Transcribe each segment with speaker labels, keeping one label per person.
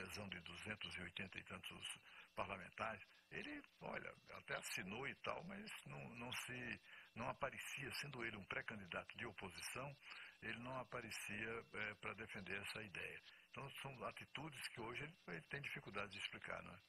Speaker 1: adesão de 280 e tantos parlamentares, ele, olha, até assinou e tal, mas não aparecia, sendo ele um pré-candidato de oposição, ele não aparecia para defender essa ideia. Então, são atitudes que hoje ele tem dificuldade de explicar, não é?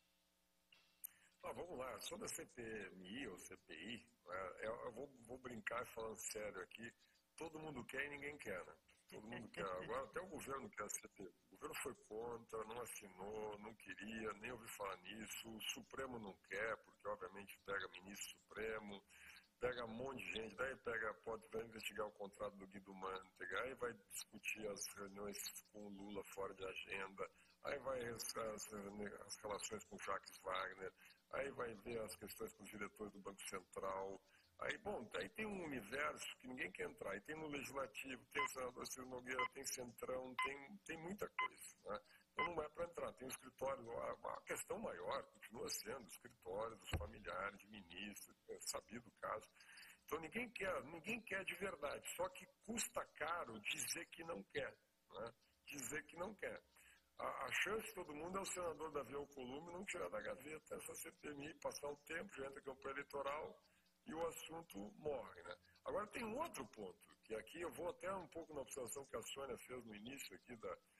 Speaker 2: Vamos lá, sobre a CPMI ou CPI, eu vou brincar falando sério aqui, todo mundo quer e ninguém quer, né? Todo mundo quer. Agora até o governo quer a CPI. O governo foi contra, não assinou, não queria, nem ouviu falar nisso. O Supremo não quer, porque obviamente pega ministro Supremo, pega um monte de gente, daí vai investigar o contrato do Guido Mantega, aí vai discutir as reuniões com o Lula fora de agenda, aí vai as relações com Jacques Wagner, aí vai ver as questões com os diretores do Banco Central. Aí tem um universo que ninguém quer entrar. Aí tem no Legislativo, tem o senador Ciro Nogueira, tem Centrão, tem muita coisa, né? Então não é para entrar. Tem o escritório, a questão maior continua sendo o escritório dos familiares, de ministros, sabido o caso. Então ninguém quer de verdade. Só que custa caro dizer que não quer, né? Dizer que não quer. A chance de todo mundo é o senador Davi Alcolumbre não tirar da gaveta essa CPMI, passar um tempo, já entra a campanha eleitoral e o assunto morre, né? Agora tem um outro ponto, que aqui eu vou até um pouco na observação que a Sônia fez no início aqui,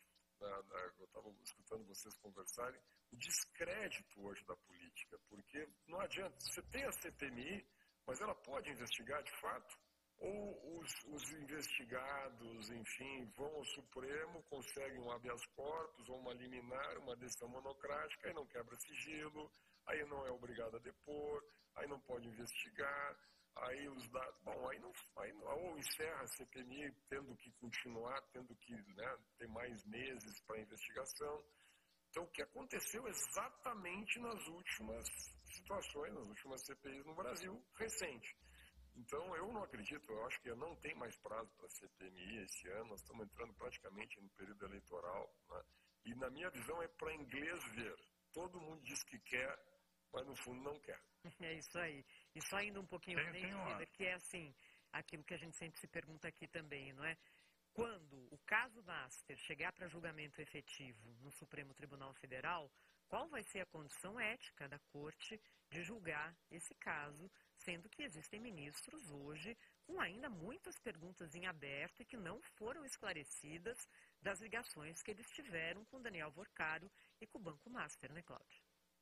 Speaker 2: eu estava escutando vocês conversarem, o descrédito hoje da política, porque não adianta, você tem a CPMI, mas ela pode investigar de fato, ou os investigados, enfim, vão ao Supremo, conseguem um habeas corpus ou uma liminar, uma decisão monocrática, aí não quebra sigilo, aí não é obrigado a depor, aí não pode investigar, aí os dados... Bom, ou encerra a CPMI tendo que continuar, tendo que, né, ter mais meses para investigação. Então, o que aconteceu exatamente nas últimas situações, nas últimas CPIs no Brasil, recente. Então, eu não acredito, eu acho que não tem mais prazo para a CPMI esse ano, nós estamos entrando praticamente no período eleitoral, né? E na minha visão é para inglês ver. Todo mundo diz que quer, mas no fundo não quer.
Speaker 3: É isso aí. E só indo um pouquinho além, líder, que é assim, aquilo que a gente sempre se pergunta aqui também, não é? Quando o caso Master chegar para julgamento efetivo no Supremo Tribunal Federal, qual vai ser a condição ética da Corte de julgar esse caso, sendo que existem ministros hoje com ainda muitas perguntas em aberto e que não foram esclarecidas das ligações que eles tiveram com Daniel Worcaro e com o Banco Master, né, Cláudio?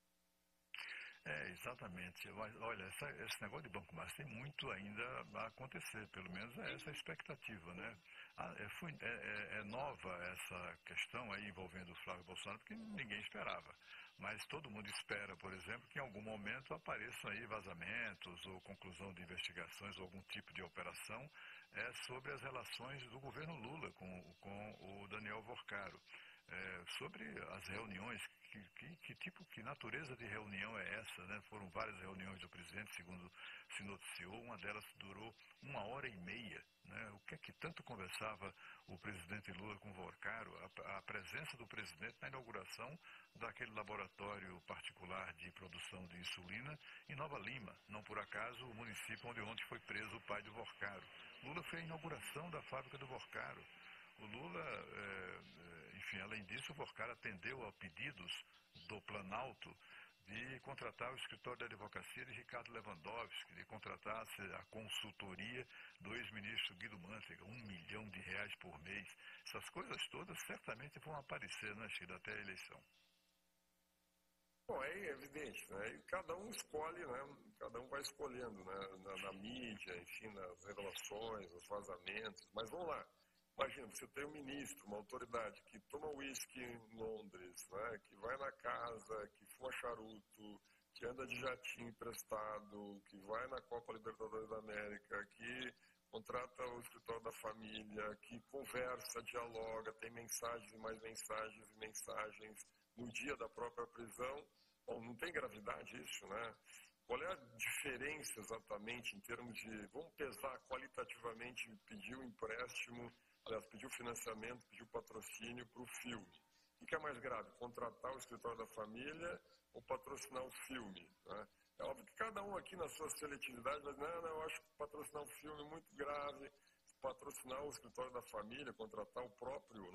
Speaker 1: Exatamente. Olha, esse negócio de Banco Master tem muito ainda a acontecer, pelo menos é essa a expectativa, né? É nova essa questão aí envolvendo o Flávio Bolsonaro, porque ninguém esperava. Mas todo mundo espera, por exemplo, que em algum momento apareçam aí vazamentos ou conclusão de investigações ou algum tipo de operação sobre as relações do governo Lula com o Daniel Worcaro. Sobre as reuniões, que natureza de reunião é essa, né? Foram várias reuniões do presidente, segundo se noticiou, uma delas durou 1h30, né? O que é que tanto conversava o presidente Lula com o Worcaro? A presença do presidente na inauguração daquele laboratório particular de produção de insulina em Nova Lima, não por acaso o município onde ontem foi preso o pai do Worcaro. Lula fez a inauguração da fábrica do Worcaro. O Lula, enfim, além disso, o Worcaro atendeu a pedidos do Planalto de contratar o escritório da advocacia de Ricardo Lewandowski, de contratar a consultoria do ex-ministro Guido Mantega, R$1 milhão por mês. Essas coisas todas certamente vão aparecer, né, Chida, até a eleição.
Speaker 2: Bom, é evidente, né? E cada um escolhe, né? Cada um vai escolhendo, né? Na mídia, enfim, nas revelações, nos vazamentos. Mas vamos lá. Imagina, você tem um ministro, uma autoridade que toma uísque em Londres, né, que vai na casa, que fuma charuto, que anda de jatinho emprestado, que vai na Copa Libertadores da América, que contrata o escritório da família, que conversa, dialoga, tem mensagens e mais mensagens e mensagens no dia da própria prisão. Bom, não tem gravidade isso, né? Qual é a diferença exatamente em termos de... Vamos pesar qualitativamente, pedir um empréstimo... Aliás, pediu financiamento, pediu patrocínio para o filme. O que é mais grave? Contratar o escritório da família ou patrocinar o filme? Né? É óbvio que cada um aqui na sua seletividade vai dizer, não, eu acho que patrocinar um filme é muito grave, patrocinar o escritório da família, contratar o próprio, né,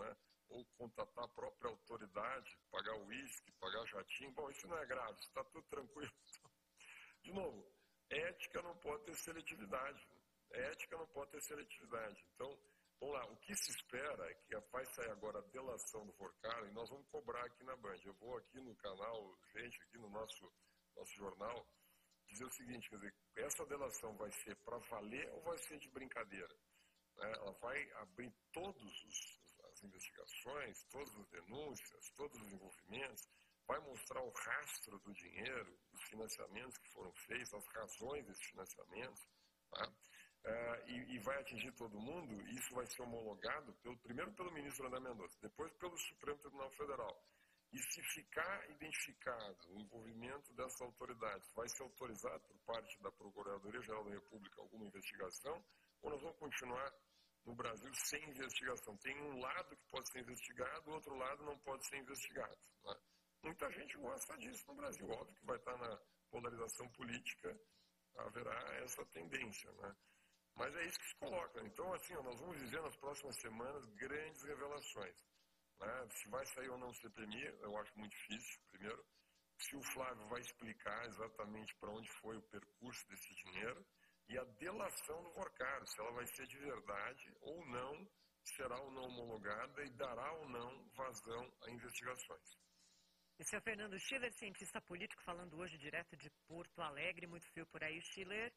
Speaker 2: ou contatar a própria autoridade, pagar uísque, pagar jatinho. Bom, isso não é grave, está tudo tranquilo. De novo, ética não pode ter seletividade. Ética não pode ter seletividade. Então, vamos lá, o que se espera é que vai sair agora a delação do Forcaro e nós vamos cobrar aqui na Band. Eu vou aqui no canal, gente, aqui no nosso jornal, dizer o seguinte, quer dizer, essa delação vai ser para valer ou vai ser de brincadeira? Ela vai abrir todas as investigações, todas as denúncias, todos os envolvimentos, vai mostrar o rastro do dinheiro, dos financiamentos que foram feitos, as razões desses financiamentos, tá? E vai atingir todo mundo, e isso vai ser homologado primeiro pelo ministro André Mendonça, depois pelo Supremo Tribunal Federal. E se ficar identificado o envolvimento dessas autoridades, vai ser autorizado por parte da Procuradoria-Geral da República alguma investigação, ou nós vamos continuar no Brasil sem investigação? Tem um lado que pode ser investigado, o outro lado não pode ser investigado, né? Muita gente gosta disso no Brasil. Óbvio que vai estar na polarização política, haverá essa tendência, né? Mas é isso que se coloca. Então, assim, nós vamos viver nas próximas semanas grandes revelações, né? Se vai sair ou não o CPMI, eu acho muito difícil, primeiro. Se o Flávio vai explicar exatamente para onde foi o percurso desse dinheiro. E a delação do Forcaro, se ela vai ser de verdade ou não, será ou não homologada e dará ou não vazão a investigações.
Speaker 3: Esse é o Fernando Schiller, cientista político, falando hoje direto de Porto Alegre. Muito frio por aí, Schiller?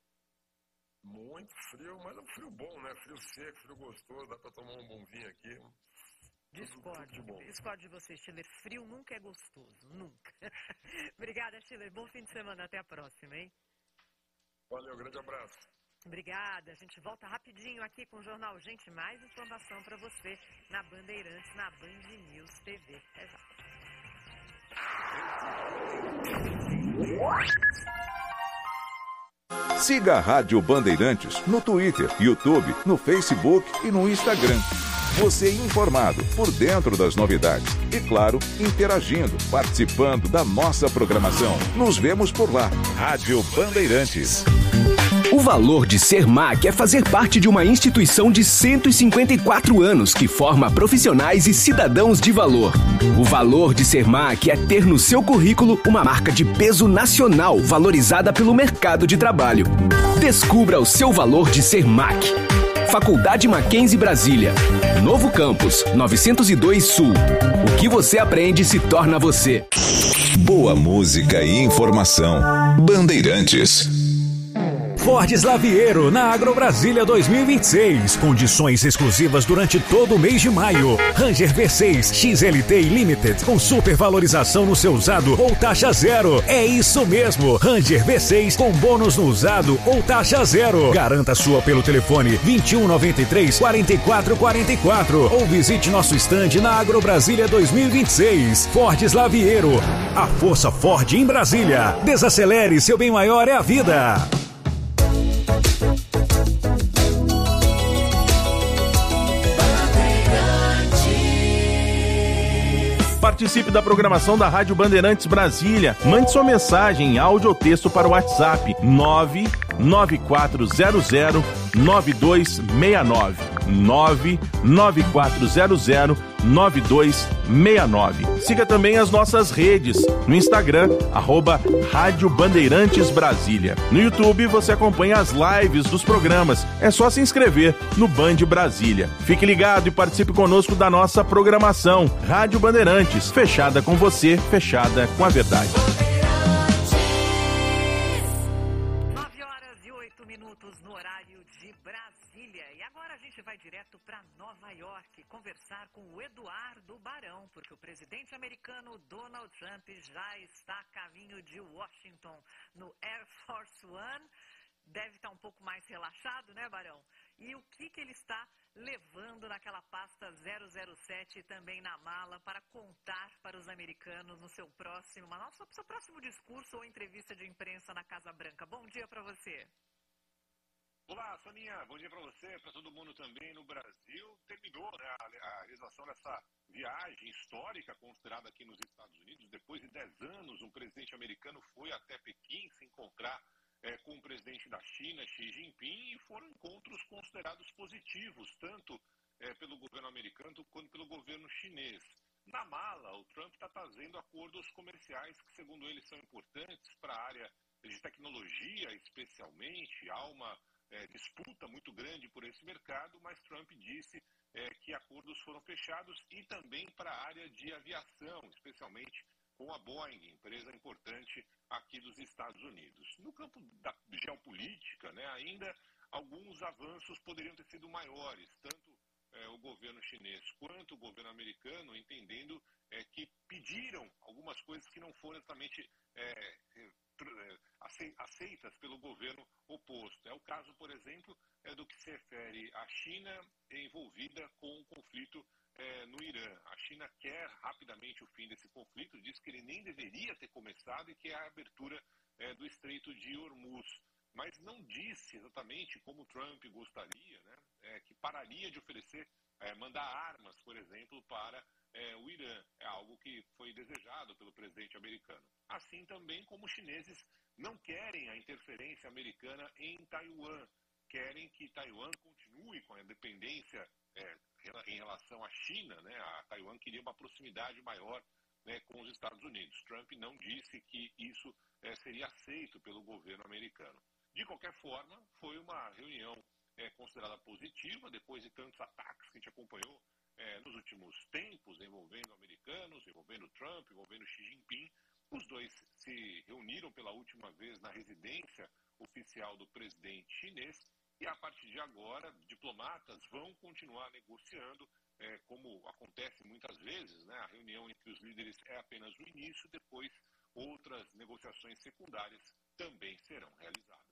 Speaker 2: Muito frio, mas é um frio bom, né? Frio seco, frio gostoso, dá para tomar um bom vinho aqui.
Speaker 3: Discordo de você, Schiller. Frio nunca é gostoso, nunca. Obrigada, Schiller. Bom fim de semana, até a próxima, hein?
Speaker 2: Valeu, grande abraço.
Speaker 3: Obrigada. A gente volta rapidinho aqui com o Jornal Gente. Mais informação para você na Bandeirantes, na Band News TV. Até já.
Speaker 4: Siga a Rádio Bandeirantes no Twitter, YouTube, no Facebook e no Instagram. Você informado, por dentro das novidades. E, claro, interagindo, participando da nossa programação. Nos vemos por lá. Rádio Bandeirantes.
Speaker 5: O valor de ser MAC é fazer parte de uma instituição de 154 anos que forma profissionais e cidadãos de valor. O valor de ser MAC é ter no seu currículo uma marca de peso nacional valorizada pelo mercado de trabalho. Descubra o seu valor de ser MAC. Faculdade Mackenzie Brasília. Novo Campus, 902 Sul. O que você aprende se torna você.
Speaker 4: Boa música e informação. Bandeirantes.
Speaker 6: Ford Slaviero na AgroBrasília 2026. Condições exclusivas durante todo o mês de maio. Ranger V6 XLT Limited com supervalorização no seu usado ou taxa zero. É isso mesmo. Ranger V6 com bônus no usado ou taxa zero. Garanta sua pelo telefone 2193 4444 ou visite nosso estande na AgroBrasília 2026. Ford Slaviero. A força Ford em Brasília. Desacelere, seu bem maior é a vida.
Speaker 7: Participe da programação da Rádio Bandeirantes Brasília. Mande sua mensagem em áudio ou texto para o WhatsApp 99400-9269. 99400-9269. Siga também as nossas redes no Instagram, @Rádio Bandeirantes Brasília. No YouTube você acompanha as lives dos programas. É só se inscrever no Band Brasília. Fique ligado e participe conosco da nossa programação. Rádio Bandeirantes, fechada com você, fechada com a verdade.
Speaker 3: 9h08 no horário de Brasília. E agora a gente vai direto para Nova York conversar com o Eduardo Barão, porque o presidente americano Donald Trump já está a caminho de Washington no Air Force One. Deve estar um pouco mais relaxado, né, Barão? E o que ele está levando naquela pasta 007 e também na mala para contar para os americanos no seu próximo discurso ou entrevista de imprensa na Casa Branca. Bom dia para você.
Speaker 8: Olá, Soninha. Bom dia para você, para todo mundo também no Brasil. Terminou, né, a realização dessa viagem histórica considerada aqui nos Estados Unidos. Depois de 10 anos, um presidente americano foi até Pequim se encontrar com o presidente da China, Xi Jinping, e foram encontros considerados positivos, tanto pelo governo americano quanto pelo governo chinês. Na mala, o Trump está trazendo acordos comerciais que, segundo ele, são importantes para a área de tecnologia, especialmente. Há uma disputa muito grande por esse mercado, mas Trump disse que acordos foram fechados e também para a área de aviação, especialmente com a Boeing, empresa importante aqui dos Estados Unidos. No campo da geopolítica, né, ainda alguns avanços poderiam ter sido maiores, tanto o governo chinês quanto o governo americano, entendendo que pediram algumas coisas que não foram exatamente aceitas pelo governo oposto. É o caso, por exemplo, do que se refere à China envolvida com o conflito no Irã. A China quer rapidamente o fim desse conflito, diz que ele nem deveria ter começado e que é a abertura do Estreito de Hormuz. Mas não disse exatamente como Trump gostaria, né, que pararia de oferecer, mandar armas, por exemplo, para o Irã. É algo que foi desejado pelo presidente americano. Assim também como os chineses não querem a interferência americana em Taiwan. Querem que Taiwan continue com a independência em relação à China, né? A Taiwan queria uma proximidade maior, né, com os Estados Unidos. Trump não disse que isso seria aceito pelo governo americano. De qualquer forma, foi uma reunião considerada positiva, depois de tantos ataques que a gente acompanhou nos últimos tempos, envolvendo americanos, envolvendo Trump, envolvendo Xi Jinping. Os dois se reuniram pela última vez na residência oficial do presidente chinês e, a partir de agora, diplomatas vão continuar negociando, como acontece muitas vezes, né? A reunião entre os líderes é apenas o início, depois outras negociações secundárias também serão realizadas.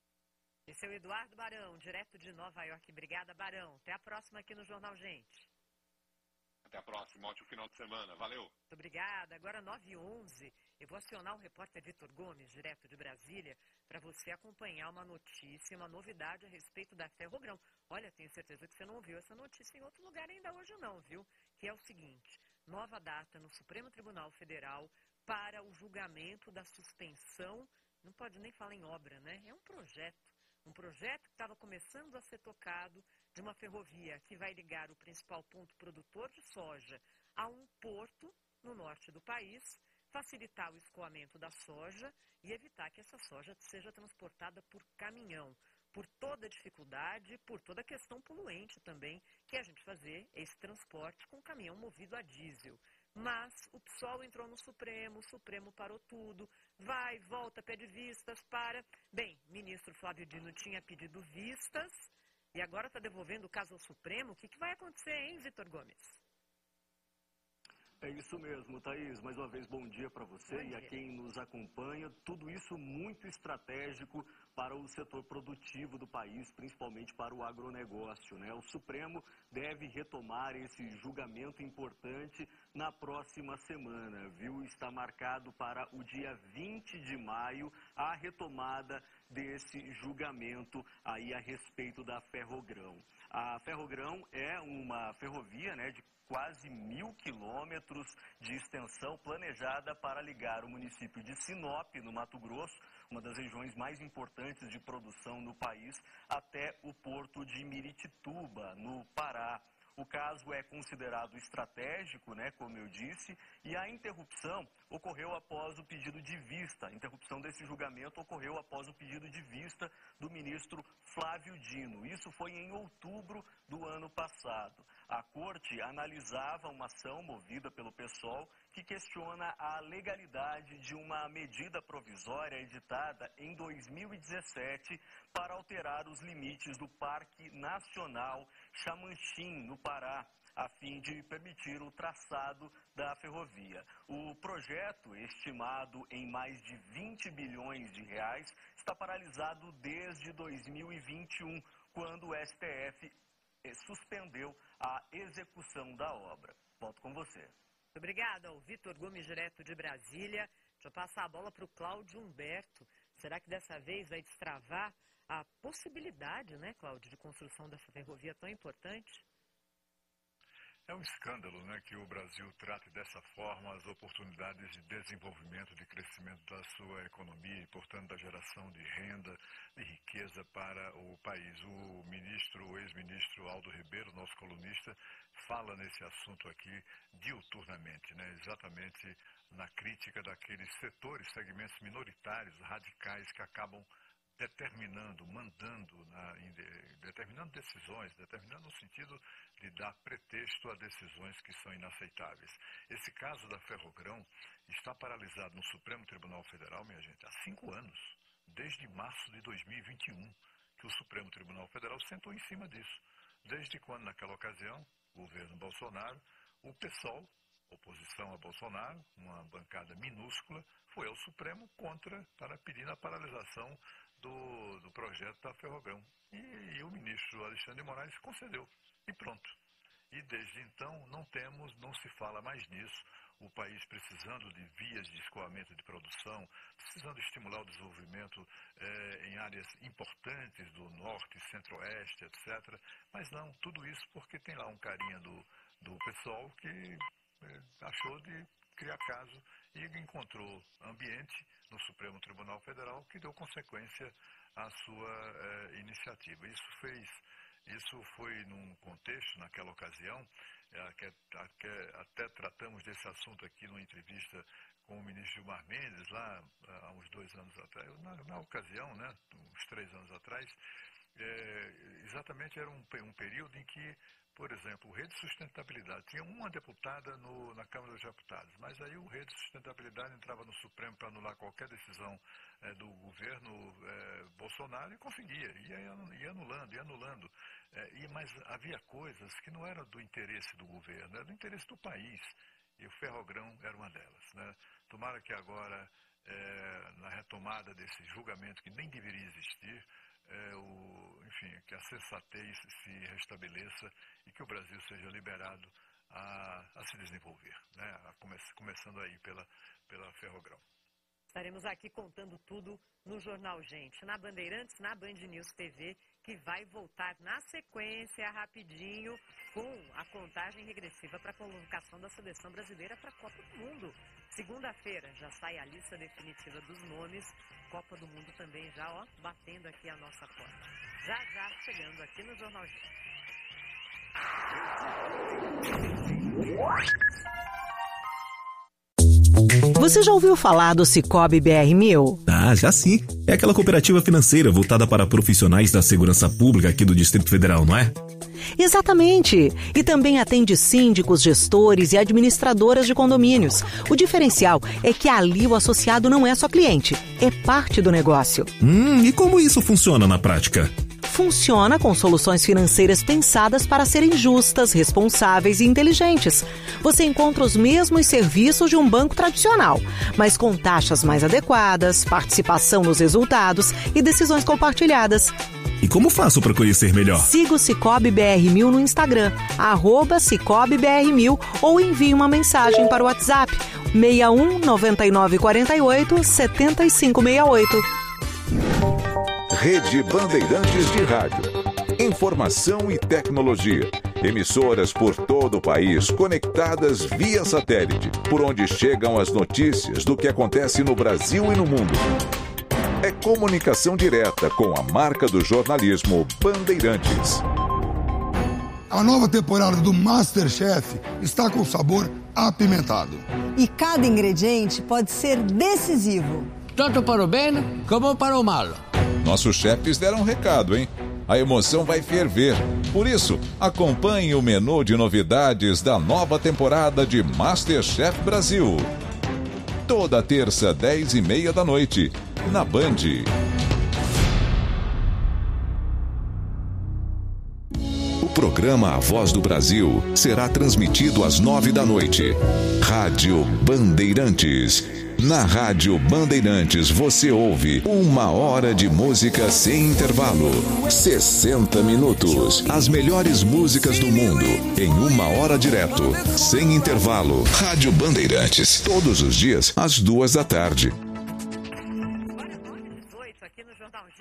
Speaker 3: Esse é o Eduardo Barão, direto de Nova York. Obrigada, Barão. Até a próxima aqui no Jornal Gente.
Speaker 8: Até a próxima, ótimo final de semana. Valeu.
Speaker 3: Muito obrigada. Agora 9h11, eu vou acionar o repórter Vitor Gomes, direto de Brasília, para você acompanhar uma notícia, uma novidade a respeito da Ferrogrão. Olha, tenho certeza que você não ouviu essa notícia em outro lugar ainda hoje não, viu? Que é o seguinte, nova data no Supremo Tribunal Federal para o julgamento da suspensão, não pode nem falar em obra, né? É um projeto que estava começando a ser tocado de uma ferrovia que vai ligar o principal ponto produtor de soja a um porto no norte do país, facilitar o escoamento da soja e evitar que essa soja seja transportada por caminhão, por toda a dificuldade, por toda a questão poluente também, que é a gente fazer esse transporte com caminhão movido a diesel. Mas o PSOL entrou no Supremo, o Supremo parou tudo, vai, volta, pede vistas, para... Bem, ministro Flávio Dino tinha pedido vistas e agora está devolvendo o caso ao Supremo. O que vai acontecer, hein, Vitor Gomes?
Speaker 9: É isso mesmo, Thaís. Mais uma vez, bom dia para você e a quem nos acompanha. Tudo isso muito estratégico para o setor produtivo do país, principalmente para o agronegócio, né? O Supremo deve retomar esse julgamento importante na próxima semana, viu? Está marcado para o dia 20 de maio a retomada desse julgamento aí a respeito da Ferrogrão. A Ferrogrão é uma ferrovia, né, de quase 1.000 quilômetros de extensão planejada para ligar o município de Sinop, no Mato Grosso, uma das regiões mais importantes de produção no país, até o porto de Miritituba, no Pará. O caso é considerado estratégico, né, como eu disse, e a interrupção ocorreu após o pedido de vista. A interrupção desse julgamento ocorreu após o pedido de vista do ministro Flávio Dino. Isso foi em outubro do ano passado. A corte analisava uma ação movida pelo PSOL que questiona a legalidade de uma medida provisória editada em 2017 para alterar os limites do Parque Nacional Xamanchim, no Pará, a fim de permitir o traçado da ferrovia. O projeto, estimado em mais de 20 bilhões de reais, está paralisado desde 2021, quando o STF suspendeu a execução da obra. Volto com você.
Speaker 3: Muito obrigada ao Vitor Gomes, direto de Brasília. Deixa eu passar a bola para o Cláudio Humberto. Será que dessa vez vai destravar a possibilidade, né, Cláudio, de construção dessa ferrovia tão importante?
Speaker 1: É um escândalo, né, que o Brasil trate dessa forma as oportunidades de desenvolvimento, de crescimento da sua economia e, portanto, da geração de renda, de riqueza para o país. O ex-ministro Aldo Ribeiro, nosso colunista, fala nesse assunto aqui diuturnamente, né, exatamente na crítica daqueles setores, segmentos minoritários, radicais, que acabam determinando, determinando decisões, determinando no sentido de dar pretexto a decisões que são inaceitáveis. Esse caso da Ferrogrão está paralisado no Supremo Tribunal Federal, minha gente, há 5 anos, desde março de 2021, que o Supremo Tribunal Federal sentou em cima disso. Desde quando, naquela ocasião, o governo Bolsonaro, o PSOL, oposição a Bolsonaro, uma bancada minúscula, foi ao Supremo para pedir a paralisação do projeto da Ferrogrão. E o ministro Alexandre de Moraes concedeu. E pronto. E desde então não se fala mais nisso. O país precisando de vias de escoamento de produção, precisando estimular o desenvolvimento em áreas importantes do norte, centro-oeste, etc. Mas não, tudo isso porque tem lá um carinha do pessoal que achou de criar caso e encontrou ambiente no Supremo Tribunal Federal que deu consequência à sua iniciativa. Isso foi num contexto, naquela ocasião, até tratamos desse assunto aqui numa entrevista com o ministro Gilmar Mendes, lá há uns 2 anos atrás, na ocasião, né, uns 3 anos atrás, exatamente era um período em que, por exemplo, o Rede Sustentabilidade tinha uma deputada na Câmara dos Deputados, mas aí o Rede Sustentabilidade entrava no Supremo para anular qualquer decisão do governo Bolsonaro e conseguia, ia anulando. Mas havia coisas que não eram do interesse do governo, era do interesse do país, e o Ferrogrão era uma delas, né? Tomara que agora, na retomada desse julgamento que nem deveria existir, que a sensatez se restabeleça e que o Brasil seja liberado a se desenvolver, né? Começando aí pela Ferrogrão.
Speaker 3: Estaremos aqui contando tudo no Jornal Gente, na Bandeirantes, na Band News TV, que vai voltar na sequência, rapidinho, com a contagem regressiva para a convocação da seleção brasileira para a Copa do Mundo. Segunda-feira já sai a lista definitiva dos nomes, Copa do Mundo também já, batendo aqui a nossa porta. Já chegando aqui no Jornal Gente.
Speaker 10: Você já ouviu falar do Sicoob BR-1000?
Speaker 6: Ah, já sim. É aquela cooperativa financeira voltada para profissionais da segurança pública aqui do Distrito Federal, não é?
Speaker 10: Exatamente. E também atende síndicos, gestores e administradoras de condomínios. O diferencial é que ali o associado não é só cliente, é parte do negócio.
Speaker 6: E como isso funciona na prática?
Speaker 10: Funciona com soluções financeiras pensadas para serem justas, responsáveis e inteligentes. Você encontra os mesmos serviços de um banco tradicional, mas com taxas mais adequadas, participação nos resultados e decisões compartilhadas.
Speaker 6: E como faço para conhecer melhor?
Speaker 10: Siga o Sicoob BR-1000 no Instagram, @Sicoob BR-1000, ou envie uma mensagem para o WhatsApp 61 99 48 7568.
Speaker 4: Rede Bandeirantes de Rádio. Informação e tecnologia. Emissoras por todo o país conectadas via satélite, por onde chegam as notícias do que acontece no Brasil e no mundo. É comunicação direta com a marca do jornalismo Bandeirantes.
Speaker 11: A nova temporada do MasterChef está com sabor apimentado.
Speaker 12: E cada ingrediente pode ser decisivo.
Speaker 13: Tanto para o bem como para o mal.
Speaker 4: Nossos chefes deram um recado, hein? A emoção vai ferver. Por isso, acompanhe o menu de novidades da nova temporada de MasterChef Brasil. Toda terça, 10h30 da noite, na Band. O programa A Voz do Brasil será transmitido às 9 da noite. Rádio Bandeirantes. Na Rádio Bandeirantes você ouve 1 hora de música sem intervalo. 60 minutos. As melhores músicas do mundo em 1 hora direto, sem intervalo. Rádio Bandeirantes. Todos os dias, às 2 da tarde.
Speaker 3: Agora 9h18 aqui no Jornal Gente,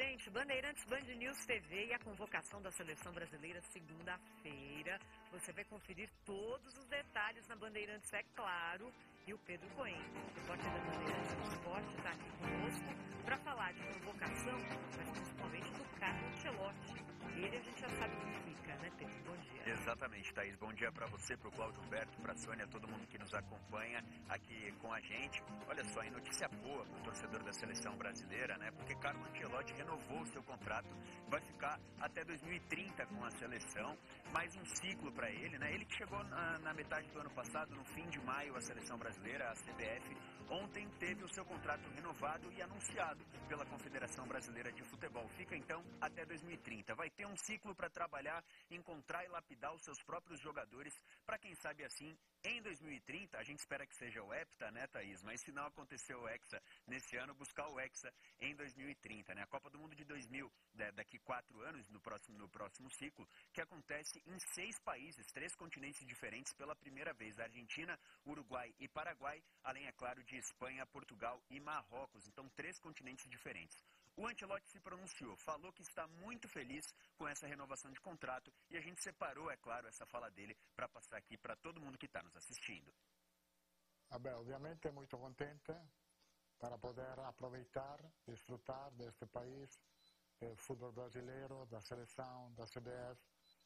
Speaker 3: Bandeirantes, Band News TV e a convocação da Seleção Brasileira segunda-feira. Você vai conferir todos os detalhes na Bandeirantes, é claro. E o Pedro Cohen, repórter da Bandeirantes do Esporte, está aqui conosco para falar de convocação, mas principalmente do Carlo Ancelotti. Ele a gente já sabe o que fica, né, Pedro? Bom dia.
Speaker 14: Exatamente, Thaís. Bom dia para você, para o Cláudio Humberto, para a Sônia, todo mundo que nos acompanha aqui com a gente. Olha só, e notícia boa para o torcedor da Seleção Brasileira, né? Porque Carlo Ancelotti renovou o seu contrato, vai ficar até 2030 com a seleção. Mais um ciclo para ele, né? Ele que chegou na metade do ano passado, no fim de maio, a Seleção Brasileira, a CBF, ontem teve o seu contrato renovado e anunciado pela Confederação Brasileira de Futebol. Fica então até 2030. Vai ter um ciclo para trabalhar, encontrar e lapidar os seus próprios jogadores, para quem sabe assim, em 2030, a gente espera que seja o Hepta, né, Thaís? Mas se não acontecer o Hexa nesse ano, buscar o Hexa em 2030, né? A Copa do Mundo de 2000, daqui 4 anos, no próximo ciclo, que acontece em 6 países, 3 continentes diferentes pela primeira vez, Argentina, Uruguai e Paraguai, além, é claro, de Espanha, Portugal e Marrocos. Então, 3 continentes diferentes. O Ancelotti se pronunciou, falou que está muito feliz com essa renovação de contrato e a gente separou, é claro, essa fala dele para passar aqui para todo mundo que está nos assistindo.
Speaker 15: Obviamente muito contente para poder aproveitar, desfrutar deste país, do futebol brasileiro, da seleção, da CBF,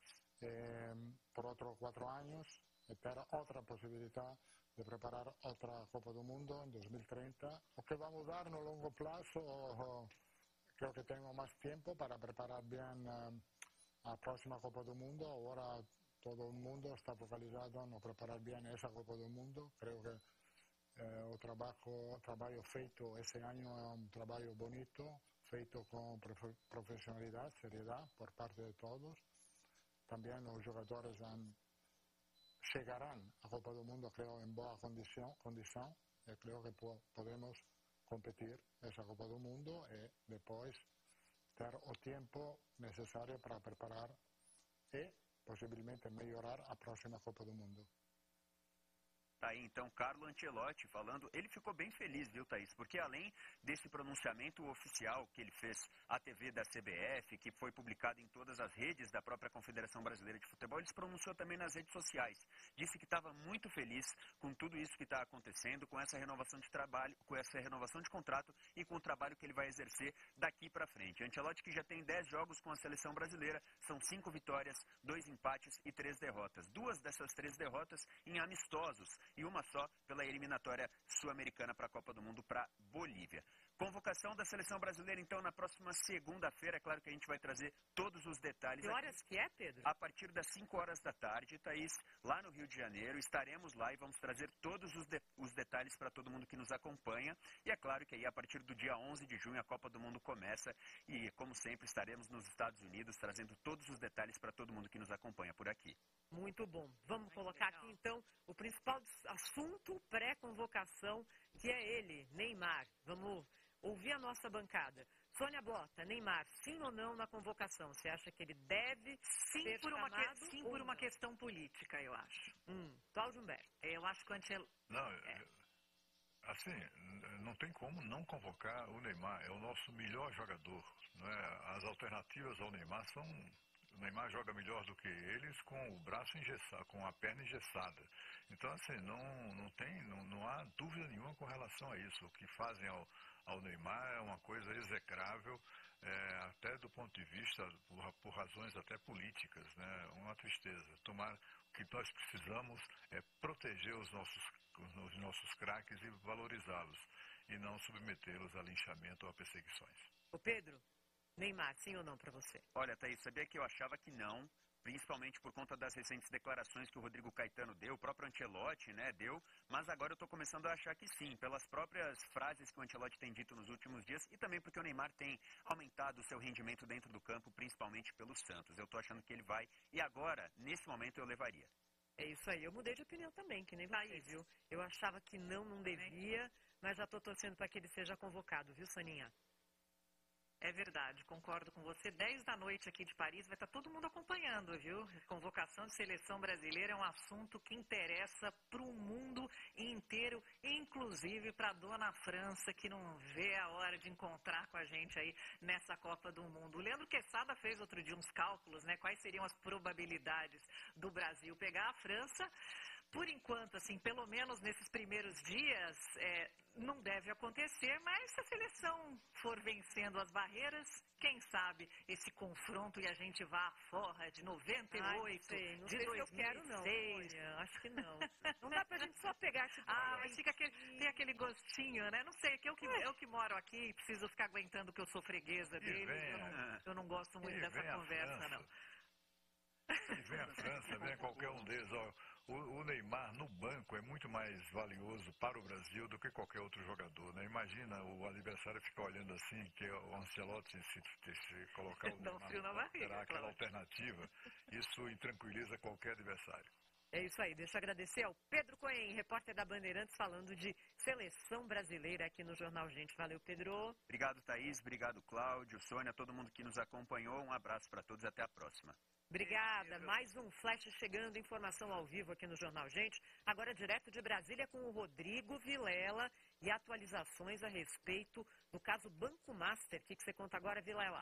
Speaker 15: por outros 4 anos e ter outra possibilidade de preparar outra Copa do Mundo em 2030. O que vai mudar no longo prazo, creo que tengo más tiempo para preparar bien a próxima Copa do Mundo. Ahora todo el mundo está focalizado en preparar bien esa Copa do Mundo. Creo que o trabalho feito esse ano é um trabalho bonito, feito com profissionalidade, seriedade por parte de todos. Também os jogadores chegarão à Copa do Mundo, creo, em boa condição. E creo que podemos competir essa Copa do Mundo e depois ter o tempo necessário para preparar e possivelmente melhorar a próxima Copa do Mundo.
Speaker 14: Tá aí então Carlo Ancelotti falando, ele ficou bem feliz, viu, Thaís? Porque além desse pronunciamento oficial que ele fez à TV da CBF, que foi publicado em todas as redes da própria Confederação Brasileira de Futebol, ele se pronunciou também nas redes sociais. Disse que estava muito feliz com tudo isso que está acontecendo, com essa renovação de trabalho, com essa renovação de contrato e com o trabalho que ele vai exercer daqui para frente. Ancelotti, que já tem 10 jogos com a Seleção Brasileira, são 5 vitórias, 2 empates e 3 derrotas. 2 dessas 3 derrotas em amistosos e uma só pela eliminatória sul-americana para a Copa do Mundo para Bolívia. Convocação da Seleção Brasileira, então, na próxima segunda-feira. É claro que a gente vai trazer todos os detalhes.
Speaker 3: Que horas que é, Pedro?
Speaker 14: A partir das 5 horas da tarde, Thaís, lá no Rio de Janeiro. Estaremos lá e vamos trazer todos os detalhes para todo mundo que nos acompanha. E é claro que aí, a partir do dia 11 de junho, a Copa do Mundo começa. E, como sempre, estaremos nos Estados Unidos trazendo todos os detalhes para todo mundo que nos acompanha por aqui.
Speaker 3: Muito bom. Vamos colocar aqui, então, o principal assunto pré-convocação, que é ele, Neymar. Vamos ouvir a nossa bancada. Sônia Blota, Neymar, sim ou não na convocação? Você acha que ele deve ser chamado?
Speaker 16: Sim, por uma questão política, eu acho.
Speaker 3: Cláudio Humberto.
Speaker 16: Eu acho que o Ancelotti...
Speaker 1: Não, assim, não tem como não convocar o Neymar. É o nosso melhor jogador. Né? As alternativas ao Neymar são... O Neymar joga melhor do que eles com o braço engessado, com a perna engessada. Então, assim, não há dúvida nenhuma com relação a isso. O que fazem ao Neymar é uma coisa execrável, até do ponto de vista, por razões até políticas, né? Uma tristeza. O que nós precisamos é proteger os nossos craques e valorizá-los, e não submetê-los a linchamento ou a perseguições.
Speaker 3: Ô Pedro, Neymar, sim ou não para você?
Speaker 14: Olha, Thaís, sabia que eu achava que não, principalmente por conta das recentes declarações que o Rodrigo Caetano deu, o próprio Ancelotti, né, deu, mas agora eu estou começando a achar que sim, pelas próprias frases que o Ancelotti tem dito nos últimos dias e também porque o Neymar tem aumentado o seu rendimento dentro do campo, principalmente pelo Santos. Eu estou achando que ele vai e agora, nesse momento, eu levaria.
Speaker 3: É isso aí, eu mudei de opinião também, que nem você, viu? Eu achava que não devia, mas já estou torcendo para que ele seja convocado, viu, Soninha?
Speaker 16: É verdade, concordo com você. 10 da noite aqui de Paris, vai estar todo mundo acompanhando, viu? Convocação de seleção brasileira é um assunto que interessa para o mundo inteiro, inclusive para a dona França, que não vê a hora de encontrar com a gente aí nessa Copa do Mundo. O Leandro Quesada fez outro dia uns cálculos, né? Quais seriam as probabilidades do Brasil pegar a França? Por enquanto, assim, pelo menos nesses primeiros dias, não deve acontecer, mas se a seleção for vencendo as barreiras, quem sabe esse confronto e a gente vá à forra de 98,
Speaker 3: não sei
Speaker 16: de
Speaker 3: se
Speaker 16: 2006.
Speaker 3: eu quero não, olha, acho que não. Não dá pra gente só pegar tipo,
Speaker 16: mas tem aquele gostinho, né? Não sei, que eu que moro aqui e preciso ficar aguentando que eu sou freguesa deles, eu não gosto muito dessa conversa, não.
Speaker 1: E vem a França, vem qualquer um deles. Ó, o Neymar no banco é muito mais valioso para o Brasil do que qualquer outro jogador, né? Imagina o adversário ficar olhando assim, que o Ancelotti se colocar o Neymar, terá aquela alternativa. Isso intranquiliza qualquer adversário.
Speaker 3: É isso aí, deixa eu agradecer ao Pedro Cohen, repórter da Bandeirantes, falando de seleção brasileira aqui no Jornal Gente. Valeu, Pedro.
Speaker 14: Obrigado, Thaís, obrigado, Cláudio, Sônia, todo mundo que nos acompanhou. Um abraço para todos, até a próxima.
Speaker 3: Obrigada. Mais um flash chegando, informação ao vivo aqui no Jornal Gente. Agora direto de Brasília com o Rodrigo Vilela e atualizações a respeito do caso Banco Master. O que você conta agora, Vilela?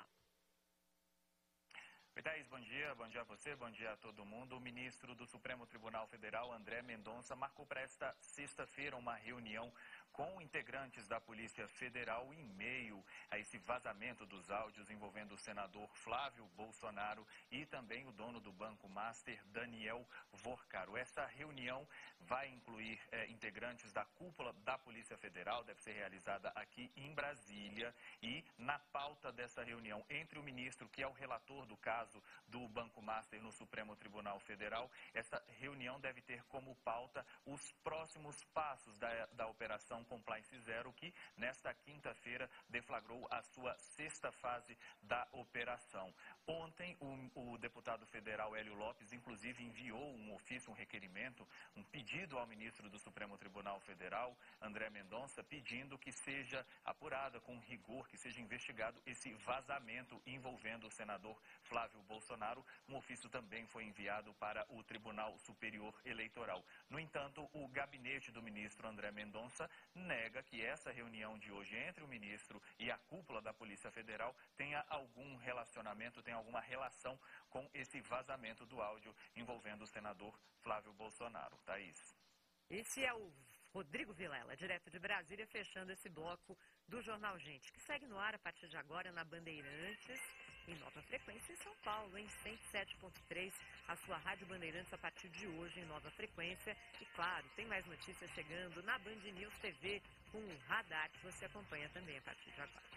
Speaker 17: Oi, Thaís, bom dia a você, bom dia a todo mundo. O ministro do Supremo Tribunal Federal, André Mendonça, marcou para esta sexta-feira uma reunião com integrantes da Polícia Federal em meio a esse vazamento dos áudios envolvendo o senador Flávio Bolsonaro e também o dono do Banco Master, Daniel Vorcaro. Essa reunião vai incluir integrantes da cúpula da Polícia Federal, deve ser realizada aqui em Brasília, e na pauta dessa reunião entre o ministro, que é o relator do caso do Banco Master no Supremo Tribunal Federal, essa reunião deve ter como pauta os próximos passos da Operação Compliance Zero, que nesta quinta-feira deflagrou a sua sexta fase da operação. Ontem, o deputado federal Hélio Lopes, inclusive, enviou um ofício, um requerimento, um pedido ao ministro do Supremo Tribunal Federal, André Mendonça, pedindo que seja apurada com rigor, que seja investigado esse vazamento envolvendo o senador Flávio Bolsonaro. Um ofício também foi enviado para o Tribunal Superior Eleitoral. No entanto, o gabinete do ministro André Mendonça nega que essa reunião de hoje entre o ministro e a cúpula da Polícia Federal tenha algum relacionamento, tenha alguma relação com esse vazamento do áudio envolvendo o senador Flávio Bolsonaro. Thaís.
Speaker 3: Esse é o Rodrigo Vilela, direto de Brasília, fechando esse bloco do Jornal Gente, que segue no ar a partir de agora na Bandeirantes, em nova frequência em São Paulo, em 107.3, a sua Rádio Bandeirantes a partir de hoje em nova frequência. E claro, tem mais notícias chegando na Band News TV com o Radar, que você acompanha também a partir de agora.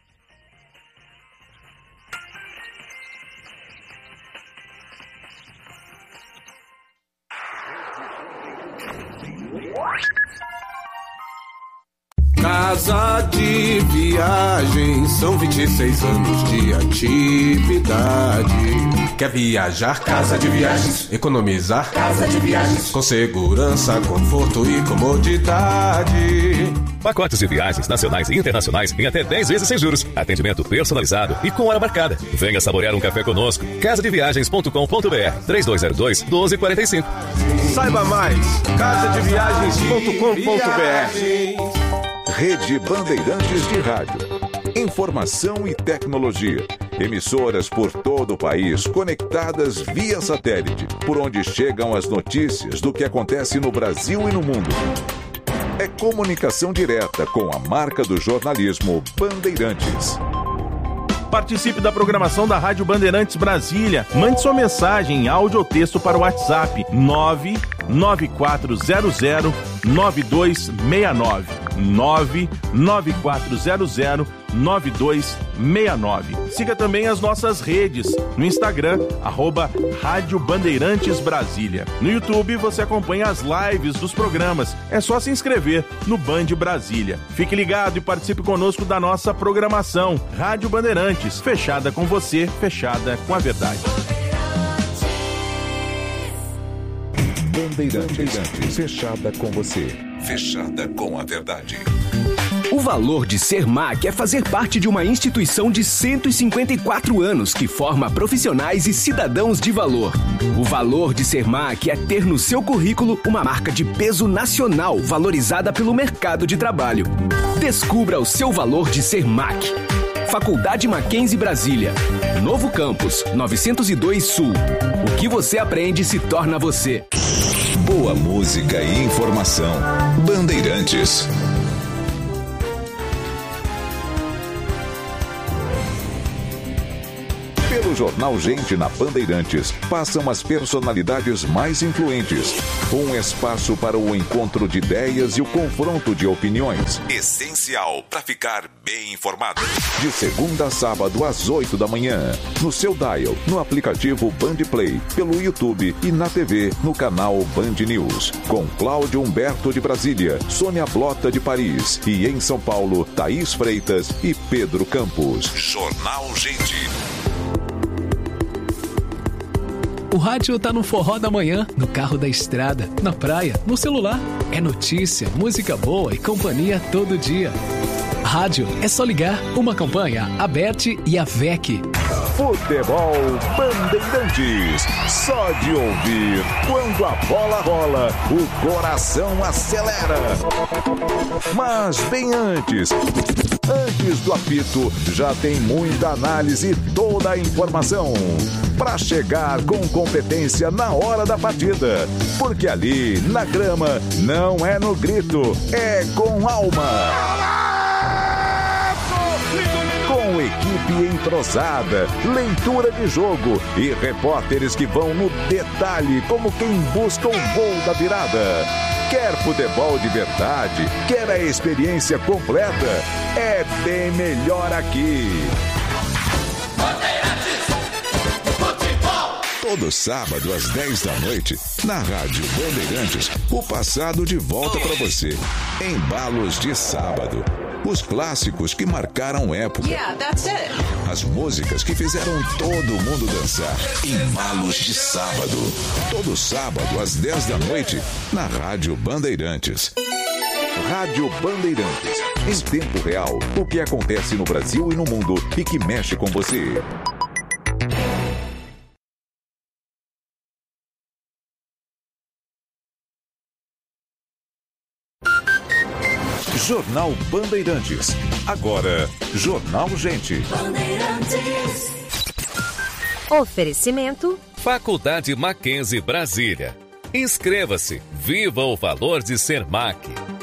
Speaker 18: Casa de Viagem, são 26 anos de atividade. Quer viajar? Casa de Viagens. Economizar? Casa de Viagens. Com segurança, conforto e comodidade.
Speaker 19: Pacotes de viagens nacionais e internacionais em até 10 vezes sem juros. Atendimento personalizado e com hora marcada. Venha saborear um café conosco. casadeviagens.com.br 3202-1245.
Speaker 18: Saiba mais, casadeviagens.com.br.
Speaker 4: Rede Bandeirantes de Rádio. Informação e tecnologia. Emissoras por todo o país conectadas via satélite, por onde chegam as notícias do que acontece no Brasil e no mundo. É comunicação direta com a marca do jornalismo Bandeirantes.
Speaker 7: Participe da programação da Rádio Bandeirantes Brasília. Mande sua mensagem em áudio ou texto para o WhatsApp 99400-9269. 99400-9269. Siga também as nossas redes no Instagram, @Rádio Bandeirantes Brasília. No YouTube você acompanha as lives dos programas. É só se inscrever no Band Brasília. Fique ligado e participe conosco da nossa programação. Rádio Bandeirantes, fechada com você, fechada com a verdade.
Speaker 4: Bandeirantes, fechada com você, fechada com a verdade.
Speaker 5: O valor de ser MAC é fazer parte de uma instituição de 154 anos que forma profissionais e cidadãos de valor. O valor de ser MAC é ter no seu currículo uma marca de peso nacional valorizada pelo mercado de trabalho. Descubra o seu valor de ser MAC. Faculdade Mackenzie Brasília. Novo Campus, 902 Sul. O que você aprende se torna você.
Speaker 4: Boa música e informação. Bandeirantes. Pelo Jornal Gente na Bandeirantes, passam as personalidades mais influentes. Um espaço para o encontro de ideias e o confronto de opiniões. Essencial para ficar bem informado. De segunda a sábado às 8 da manhã. No seu dial, no aplicativo Band Play, pelo YouTube e na TV, no canal Band News. Com Cláudio Humberto de Brasília, Sônia Blota de Paris e em São Paulo, Thaís Freitas e Pedro Campos. Jornal Gente.
Speaker 20: O rádio tá no forró da manhã, no carro da estrada, na praia, no celular. É notícia, música boa e companhia todo dia. Rádio é só ligar. Uma campanha, a Bert e a VEC.
Speaker 4: Futebol Bandeirantes. Só de ouvir, quando a bola rola, o coração acelera. Mas bem antes do apito, já tem muita análise e toda a informação para chegar com competência na hora da partida. Porque ali, na grama, não é no grito, é com alma. Com equipe entrosada, leitura de jogo e repórteres que vão no detalhe como quem busca o gol da virada. Quer futebol de verdade? Quer a experiência completa? É bem melhor aqui. Todo sábado às 10 da noite, na Rádio Bandeirantes, o passado de volta para você. Embalos de sábado. Os clássicos que marcaram época. As músicas que fizeram todo mundo dançar. Embalos de sábado. Todo sábado às 10 da noite, na Rádio Bandeirantes. Rádio Bandeirantes. Em tempo real, o que acontece no Brasil e no mundo e que mexe com você. Jornal Bandeirantes. Agora, Jornal Gente.
Speaker 21: Oferecimento
Speaker 19: Faculdade Mackenzie Brasília. Inscreva-se. Viva o valor de ser MAC.